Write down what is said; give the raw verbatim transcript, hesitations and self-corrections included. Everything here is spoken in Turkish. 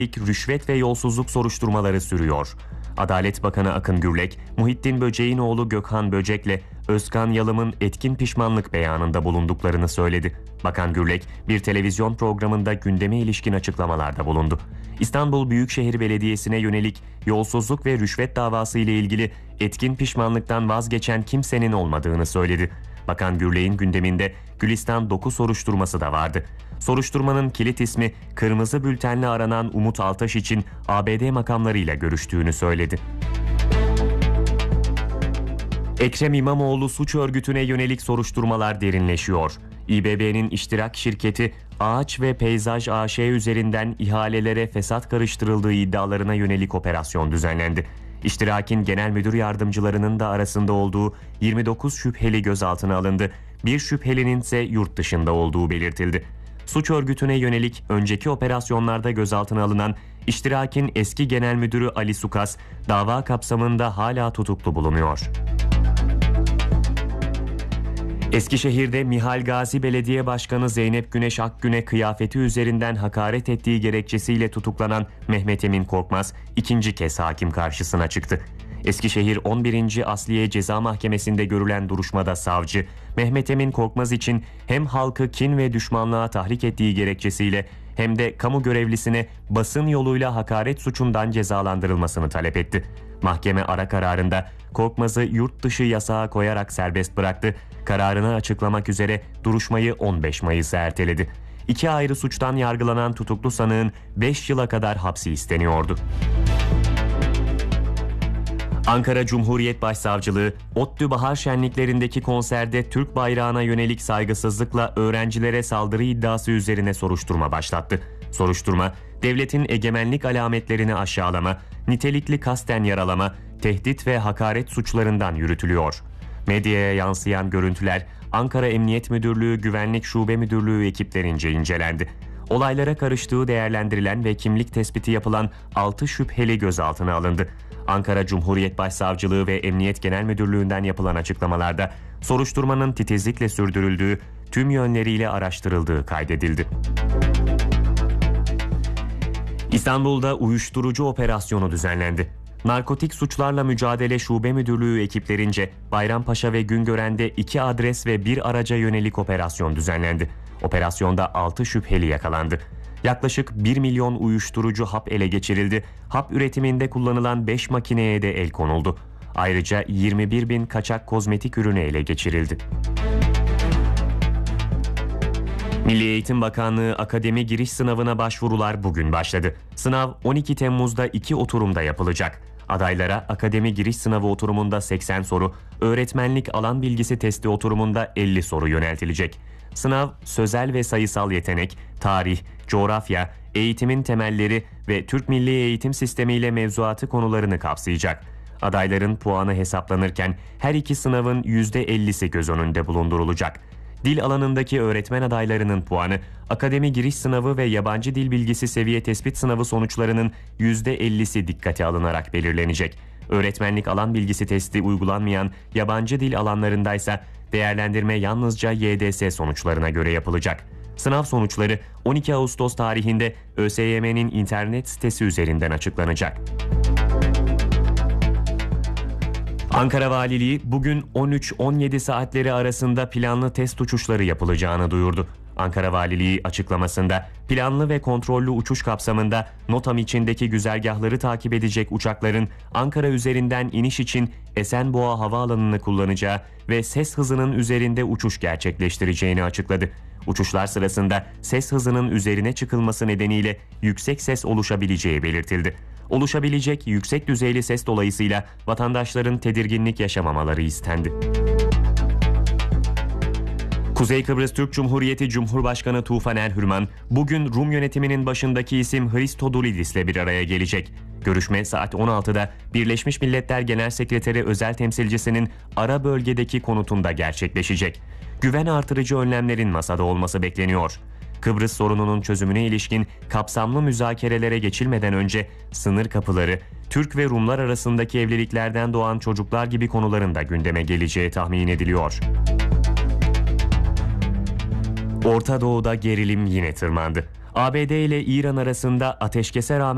rüşvet ve yolsuzluk soruşturmaları sürüyor. Adalet Bakanı Akın Gürlek, Muhittin Böcek'in oğlu Gökhan Böcek'le Özkan Yalım'ın etkin pişmanlık beyanında bulunduklarını söyledi. Bakan Gürlek, bir televizyon programında gündeme ilişkin açıklamalarda bulundu. İstanbul Büyükşehir Belediyesi'ne yönelik yolsuzluk ve rüşvet davası ile ilgili etkin pişmanlıktan vazgeçen kimsenin olmadığını söyledi. Bakan Gürlek'in gündeminde Gülistan dokuz soruşturması da vardı. Soruşturmanın kilit ismi kırmızı bültenle aranan Umut Altaş için A B D makamlarıyla görüştüğünü söyledi. Ekrem İmamoğlu suç örgütüne yönelik soruşturmalar derinleşiyor. İBB'nin iştirak şirketi Ağaç ve Peyzaj A Ş üzerinden ihalelere fesat karıştırıldığı iddialarına yönelik operasyon düzenlendi. İştirakin genel müdür yardımcılarının da arasında olduğu yirmi dokuz şüpheli gözaltına alındı. Bir şüphelinin ise yurt dışında olduğu belirtildi. Suç örgütüne yönelik önceki operasyonlarda gözaltına alınan İştirak'in eski genel müdürü Ali Sukas, dava kapsamında hala tutuklu bulunuyor. Eskişehir'de Mihal Gazi Belediye Başkanı Zeynep Güneş Akgün'e kıyafeti üzerinden hakaret ettiği gerekçesiyle tutuklanan Mehmet Emin Korkmaz ikinci kez hakim karşısına çıktı. Eskişehir on birinci Asliye Ceza Mahkemesi'nde görülen duruşmada savcı, Mehmet Emin Korkmaz için hem halkı kin ve düşmanlığa tahrik ettiği gerekçesiyle hem de kamu görevlisine basın yoluyla hakaret suçundan cezalandırılmasını talep etti. Mahkeme ara kararında Korkmaz'ı yurt dışı yasağa koyarak serbest bıraktı. Kararını açıklamak üzere duruşmayı on beş Mayıs'a erteledi. İki ayrı suçtan yargılanan tutuklu sanığın beş yıla kadar hapsi isteniyordu. Ankara Cumhuriyet Başsavcılığı, ODTÜ Bahar Şenliklerindeki konserde Türk bayrağına yönelik saygısızlıkla öğrencilere saldırı iddiası üzerine soruşturma başlattı. Soruşturma, devletin egemenlik alametlerini aşağılama, nitelikli kasten yaralama, tehdit ve hakaret suçlarından yürütülüyor. Medyaya yansıyan görüntüler, Ankara Emniyet Müdürlüğü Güvenlik Şube Müdürlüğü ekiplerince incelendi. Olaylara karıştığı değerlendirilen ve kimlik tespiti yapılan altı şüpheli gözaltına alındı. Ankara Cumhuriyet Başsavcılığı ve Emniyet Genel Müdürlüğü'nden yapılan açıklamalarda soruşturmanın titizlikle sürdürüldüğü, tüm yönleriyle araştırıldığı kaydedildi. İstanbul'da uyuşturucu operasyonu düzenlendi. Narkotik Suçlarla Mücadele Şube Müdürlüğü ekiplerince Bayrampaşa ve Güngören'de iki adres ve bir araca yönelik operasyon düzenlendi. Operasyonda altı şüpheli yakalandı. Yaklaşık bir milyon uyuşturucu hap ele geçirildi. Hap üretiminde kullanılan beş makineye de el konuldu. Ayrıca yirmi bir bin kaçak kozmetik ürünü ele geçirildi. Milli Eğitim Bakanlığı akademi giriş sınavına başvurular bugün başladı. Sınav on iki Temmuz'da iki oturumda yapılacak. Adaylara akademi giriş sınavı oturumunda seksen soru, öğretmenlik alan bilgisi testi oturumunda elli soru yöneltilecek. Sınav sözel ve sayısal yetenek, tarih, coğrafya, eğitimin temelleri ve Türk Milli Eğitim Sistemi ile mevzuatı konularını kapsayacak. Adayların puanı hesaplanırken her iki sınavın yüzde ellisi göz önünde bulundurulacak. Dil alanındaki öğretmen adaylarının puanı, akademi giriş sınavı ve yabancı dil bilgisi seviye tespit sınavı sonuçlarının yüzde ellisi dikkate alınarak belirlenecek. Öğretmenlik alan bilgisi testi uygulanmayan yabancı dil alanlarındaysa değerlendirme yalnızca Y D S sonuçlarına göre yapılacak. Sınav sonuçları on iki Ağustos tarihinde ÖSYM'nin internet sitesi üzerinden açıklanacak. Ankara Valiliği bugün on üç on yedi saatleri arasında planlı test uçuşları yapılacağını duyurdu. Ankara Valiliği açıklamasında planlı ve kontrollü uçuş kapsamında NOTAM içindeki güzergahları takip edecek uçakların Ankara üzerinden iniş için Esenboğa Havaalanı'nı kullanacağı ve ses hızının üzerinde uçuş gerçekleştireceğini açıkladı. Uçuşlar sırasında ses hızının üzerine çıkılması nedeniyle yüksek ses oluşabileceği belirtildi. Oluşabilecek yüksek düzeyli ses dolayısıyla vatandaşların tedirginlik yaşamamaları istendi. Kuzey Kıbrıs Türk Cumhuriyeti Cumhurbaşkanı Tufan El-Hürman, bugün Rum yönetiminin başındaki isim Hristodoulidis'le bir araya gelecek. Görüşme saat on altıda Birleşmiş Milletler Genel Sekreteri Özel Temsilcisinin ara bölgedeki konutunda gerçekleşecek. Güven artırıcı önlemlerin masada olması bekleniyor. Kıbrıs sorununun çözümüne ilişkin kapsamlı müzakerelere geçilmeden önce sınır kapıları, Türk ve Rumlar arasındaki evliliklerden doğan çocuklar gibi konuların da gündeme geleceği tahmin ediliyor. Orta Doğu'da gerilim yine tırmandı. A B D ile İran arasında ateşkese rağmen